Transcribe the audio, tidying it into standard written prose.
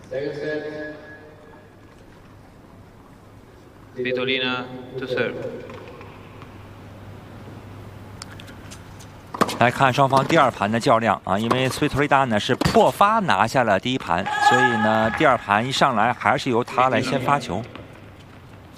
Svitolina to serve。 来看双方第二盘的较量啊，因为斯维托利娜呢是破发拿下了第一盘，所以呢第二盘一上来还是由他来先发球。